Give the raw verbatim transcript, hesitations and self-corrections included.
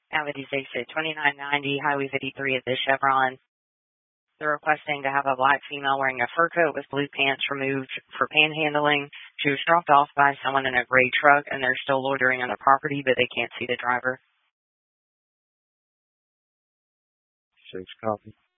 Avenue Station, twenty-nine ninety, Highway fifty-three at the Chevron. They're requesting to have a black female wearing a fur coat with blue pants removed for panhandling. She was dropped off by someone in a gray truck, and they're still loitering on the property, but they can't see the driver. Six copy.